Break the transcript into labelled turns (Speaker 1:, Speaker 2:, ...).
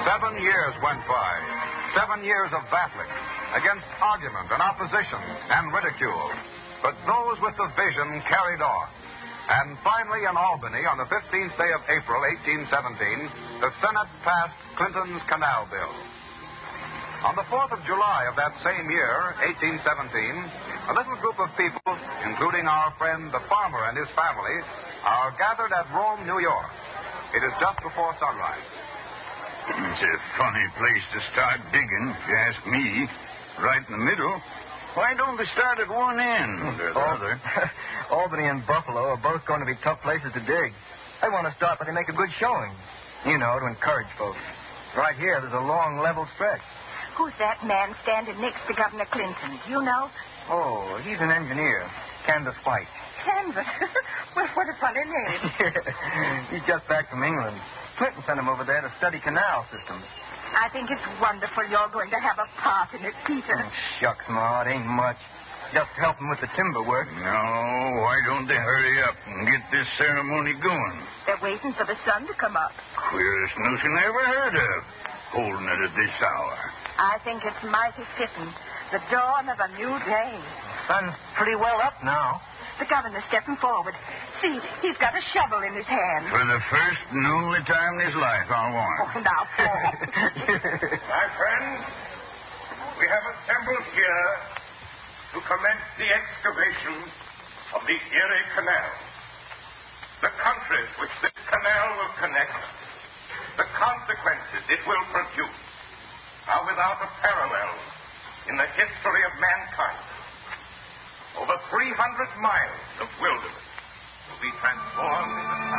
Speaker 1: 7 years went by. 7 years of battling against argument and opposition and ridicule. But those with the vision carried on. And finally, in Albany, on the 15th day of April, 1817, the Senate passed Clinton's Canal Bill. On the 4th of July of that same year, 1817, a little group of people, including our friend the farmer and his family, are gathered at Rome, New York. It is just before sunrise.
Speaker 2: It's a funny place to start digging, if you ask me. Right in the middle. Why don't they start at one end or the other?
Speaker 3: Albany and Buffalo are both going to be tough places to dig. They want to start where they make a good showing. You know, to encourage folks. Right here, there's a long, level stretch.
Speaker 4: Who's that man standing next to Governor Clinton? Do you know?
Speaker 3: Oh, he's an engineer. Candace White.
Speaker 4: Canvas. Well, what a funny name.
Speaker 3: He's just back from England. Clinton sent him over there to study canal systems.
Speaker 4: I think it's wonderful you're going to have a part in it, Peter.
Speaker 3: Oh, shucks, Ma, it ain't much. Just helping with the timber work.
Speaker 2: No, why don't they hurry up and get this ceremony going?
Speaker 4: They're waiting for the sun to come up.
Speaker 2: Queerest notion I ever heard of, holding it at this hour.
Speaker 4: I think it's mighty fitting. The dawn of a new day.
Speaker 3: Sun's pretty well up now.
Speaker 4: The governor's stepping forward. See, he's got a shovel in his hand.
Speaker 2: For the first and only time in his life, I'll warrant.
Speaker 4: Oh, now, Paul.
Speaker 5: My friends, we have assembled here to commence the excavation of the Erie Canal. The countries which this canal will connect, the consequences it will produce, are without a parallel in the history of mankind. Over 300 miles of wilderness will be transformed into